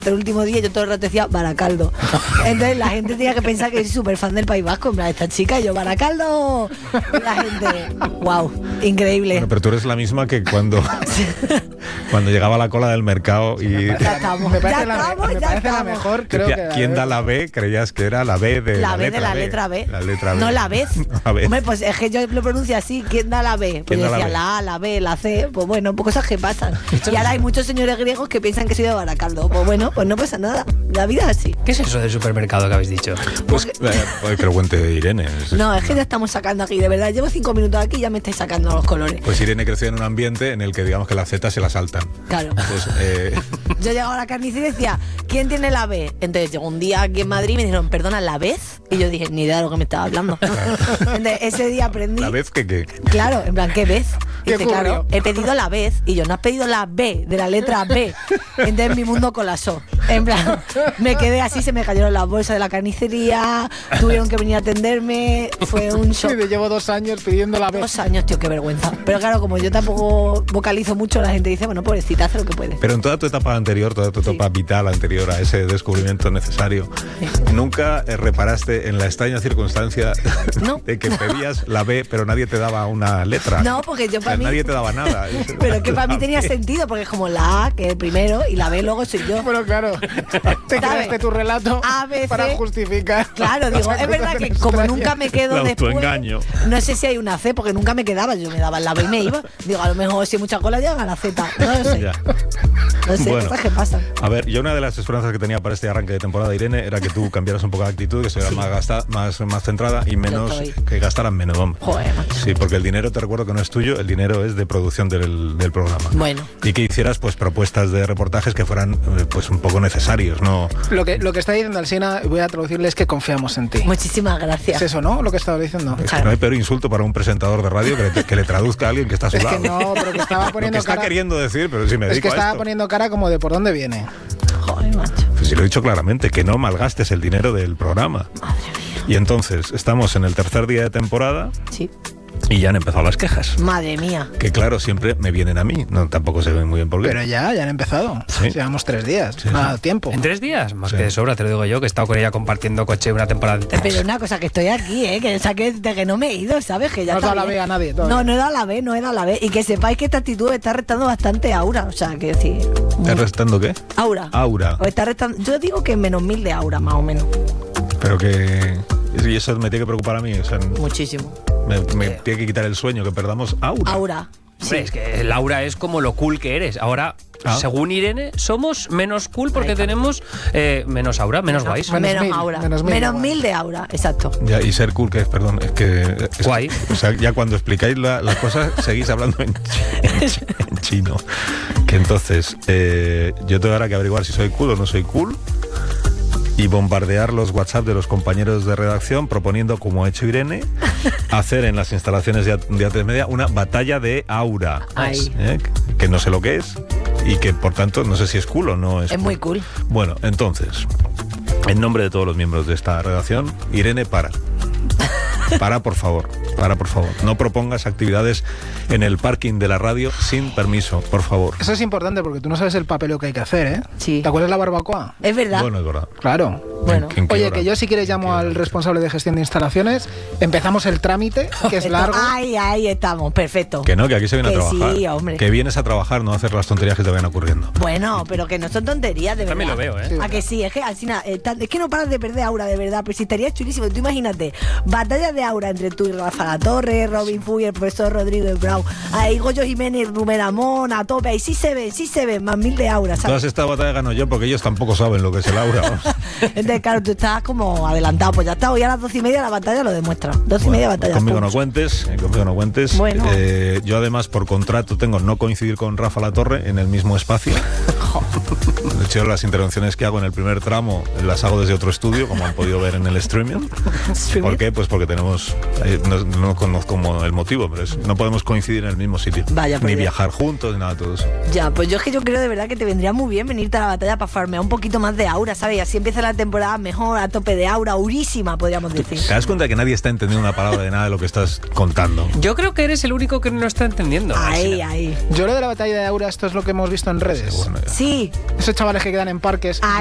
el último día yo todo el rato decía Baracaldo. Entonces la gente tenía que pensar que soy súper fan del País Vasco. En plan, esta chica y yo, Baracaldo. Y la gente, wow, increíble. Bueno, pero tú eres la misma que cuando llegaba la cola del mercado y... Ya estamos, Me parece la mejor, creo que... ¿Quién da la B? Creías que era la B de la la B letra de la B. letra B. La letra B. No la vez. La vez. Hombre, pues es que yo lo pronuncio así. ¿Quién da la B? Pues ¿Quién yo da la decía B? la A, la B, la C. Pues bueno, pues cosas que pasan. Y ahora hay muchos señores griegos que piensan que soy de Baracaldo. Pues bueno, pues no pasa nada. La vida es así. ¿Qué es eso del supermercado que habéis dicho? Pues que lo cuente Irene. No, es que ya estamos sacando aquí, de verdad. Llevo 5 minutos aquí y ya me estáis sacando los colores. Pues Irene creció en un ambiente en el que digamos que las Z se la saltan. Claro. Pues, Yo llegaba a la carnicería y decía, ¿quién tiene la B? Entonces llegó un día aquí en Madrid y me dijeron, perdona, ¿la vez? Y yo dije, ni idea de lo que me estaba hablando. Entonces ese día aprendí. ¿La vez que? Claro, en plan, ¿qué vez? Y ¿Qué dice, claro, ocurrió? he pedido la vez y yo, no has pedido la B, de la letra B. Entonces mi mundo colapsó. En plan, me quedé así, se me cayeron las bolsas de la carnicería, tuvieron que venir a atenderme, fue un shock. Sí, te llevo 2 años pidiendo la vez. 2 años, tío, qué vergüenza. Pero claro, como yo tampoco vocalizo mucho, la gente dice, bueno, pobrecita, hace lo que puede. Pero en toda tu etapa anterior, toda tu etapa vital anterior a ese descubrimiento necesario, ¿nunca reparaste en la extraña circunstancia No. de que pedías la B, pero nadie te daba una letra? No, porque yo O sea, para mí... nadie te daba nada. Pero que para mí La tenía B. sentido, porque es como la A, que es el primero, y la B luego soy yo. Bueno, claro, te creaste tu relato A, B, C. para justificar. Claro, digo, esa es verdad cosa que tan como extraña. nunca me quedo El después, autoengaño. no sé si hay una C, porque nunca me quedaba, yo me daba la B y me iba. Digo, a lo mejor si hay mucha cola llega a la Z, no lo sé. Ya. No sé, Bueno. cosas que pasan. A ver, yo una de las esperanzas que tenía para este arranque de temporada, Irene, era que tú cambiaras un poco de actitud, que estuvieras más centrada y menos estoy. que gastaran menos. Vamos. Joder, macho. Sí, porque el dinero, te recuerdo que no es tuyo, el dinero es de producción del programa. Bueno. Y que hicieras pues propuestas de reportajes que fueran pues un poco necesarios, ¿no? Lo que está diciendo Alsina, voy a traducirle, es que confiamos en ti. Muchísimas ¿Es gracias. eso, no? Lo que estaba diciendo. Es que no hay peor insulto para un presentador de radio que le traduzca a alguien que está a su Es lado. que no, pero que estaba Lo poniendo que está cara... queriendo decir, pero si me Es dedico que a estaba esto. poniendo cara como de por dónde viene. Joder, macho. Pues sí, lo he dicho claramente, que no malgastes el dinero del programa. Madre mía. Y entonces, estamos en el tercer día de temporada Sí. y ya han empezado las quejas. Madre mía. Que claro, siempre me vienen a mí. No, tampoco se ven muy bien por qué. Pero ya han empezado. Sí. Llevamos 3 días. Sí, No ha sí. dado tiempo. ¿En 3 días? Más Sí. que de sobra, te lo digo yo, que he estado con ella compartiendo coche una temporada entera. Pero una cosa, que estoy aquí, que saqué de que no me he ido, ¿sabes? Que ya No has está dado la bien. B a nadie todavía. No he dado la B, no he dado la B. Y que sepáis que esta actitud me está restando bastante aura. O sea, que decir... ¿Estás restando qué? Aura. Aura. O está restando, yo digo que menos 1000 de aura, más o menos. Pero que... Y eso me tiene que preocupar a mí. O sea, Muchísimo. me tiene que quitar el sueño, que perdamos aura. Aura. Sí. Hombre, es que Laura es como lo cool que eres. Ahora, según Irene, somos menos cool porque Ahí está. tenemos menos aura, menos guays. Menos Menos 1000, aura. menos 1000 Menos de 1000 de aura, exacto. Ya, y ser cool, que es, perdón, es que... Guay. O sea, ya cuando explicáis las cosas, seguís hablando en chino. Que entonces, yo tengo ahora que averiguar si soy cool o no soy cool y bombardear los WhatsApp de los compañeros de redacción proponiendo, como ha hecho Irene, hacer en las instalaciones de A3 Media una batalla de aura. Ay. Que no sé lo que es y que, por tanto, no sé si es cool o no es Es muy cool. Bueno, entonces, en nombre de todos los miembros de esta redacción, Irene, para, por favor. No propongas actividades en el parking de la radio sin permiso, por favor. Eso es importante porque tú no sabes el papeleo que hay que hacer, ¿eh? Sí. ¿Te acuerdas de la barbacoa? Es verdad. Bueno, es verdad. Claro. Bueno. ¿En qué Oye, hora? que yo si quieres llamo al responsable de gestión de instalaciones, empezamos el trámite, que es largo. Ahí estamos, perfecto. Que no, que aquí se viene a Que trabajar. sí, hombre. Que vienes a trabajar, no a hacer las tonterías que te vayan ocurriendo. Bueno, pero que no son tonterías, de verdad. También lo veo, ¿eh? Sí. ¿A que sí? Es que, Alsina, es que no paras de perder aura, de verdad. Pero si estaría chulísimo. Tú imagínate, batalla de aura entre tú y Rafa La Torre, Robin Fuy, el profesor Rodrigo Brown, ahí Goyo Jiménez, Rubén Amón, a tope. Ahí sí se ven, más 1000 de aura, Todas ¿sabes? estas batallas gano yo porque ellos tampoco saben lo que es el aura. vamos. Entonces, claro, tú estás como adelantado. Pues ya está, hoy a las 12:30 la batalla lo demuestra. 12:30 batalla. Conmigo pum. no cuentes. Bueno. Yo además por contrato tengo no coincidir con Rafa La Torre en el mismo espacio. De hecho, las intervenciones que hago en el primer tramo las hago desde otro estudio, como han podido ver en el streaming. ¿Por qué? Pues porque tenemos... no conozco el motivo, pero no podemos coincidir en el mismo sitio. Vaya, ni pues ya. viajar juntos, ni nada de todo eso. Ya, pues yo es que yo creo de verdad que te vendría muy bien venirte a la batalla para farmear un poquito más de aura, ¿sabes? Y así empieza la temporada mejor, a tope de aura, aurísima, podríamos decir. ¿Te das cuenta que nadie está entendiendo una palabra de nada de lo que estás contando? Yo creo que eres el único que no está entendiendo. Ahí, Alsina. ahí. Yo lo de la batalla de aura, esto es lo que hemos visto en redes. Bueno, ya. Sí. Sí. Esos chavales que quedan en parques.